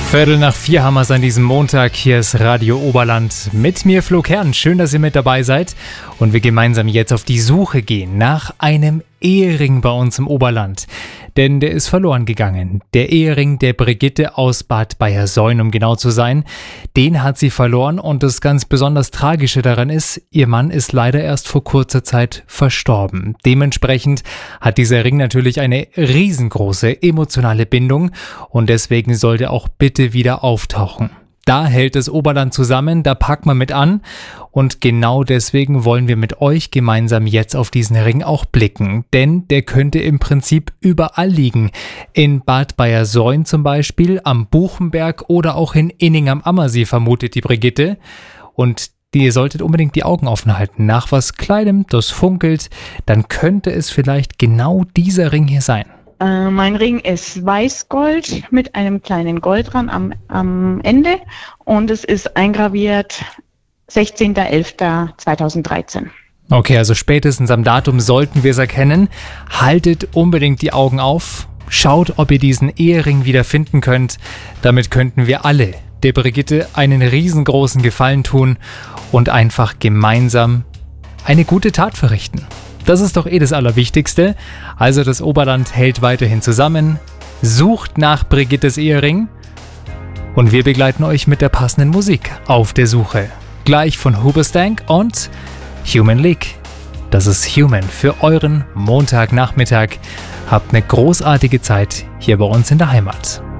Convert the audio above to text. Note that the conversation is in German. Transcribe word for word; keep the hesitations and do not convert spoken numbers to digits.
Viertel nach vier haben wir es an diesem Montag. Hier ist Radio Oberland. Mit mir Flo Kern. Schön, dass ihr mit dabei seid. Und wir gemeinsam jetzt auf die Suche gehen nach einem Ehering bei uns im Oberland. Denn der ist verloren gegangen. Der Ehering der Brigitte aus Bad Bayersoien, um genau zu sein. Den hat sie verloren und das ganz besonders Tragische daran ist, ihr Mann ist leider erst vor kurzer Zeit verstorben. Dementsprechend hat dieser Ring natürlich eine riesengroße emotionale Bindung und deswegen sollte auch bitte wieder auftauchen. Da hält das Oberland zusammen, da packt man mit an und genau deswegen wollen wir mit euch gemeinsam jetzt auf diesen Ring auch blicken, denn der könnte im Prinzip überall liegen. In Bad Bayersoien zum Beispiel, am Buchenberg oder auch in Inning am Ammersee vermutet die Brigitte und ihr solltet unbedingt die Augen offen halten. Nach was Kleinem, das funkelt, dann könnte es vielleicht genau dieser Ring hier sein. Äh, mein Ring ist Weißgold mit einem kleinen Goldrand am, am Ende und es ist eingraviert sechzehnter elfter zweitausenddreizehn. Okay, also spätestens am Datum sollten wir es erkennen. Haltet unbedingt die Augen auf. Schaut, ob ihr diesen Ehering wieder finden könnt. Damit könnten wir alle der Brigitte einen riesengroßen Gefallen tun und einfach gemeinsam eine gute Tat verrichten. Das ist doch eh das Allerwichtigste. Also das Oberland hält weiterhin zusammen, sucht nach Brigittes Ehering und wir begleiten euch mit der passenden Musik auf der Suche. Gleich von Hoobastank und Human League. Das ist Human für euren Montagnachmittag. Habt eine großartige Zeit hier bei uns in der Heimat.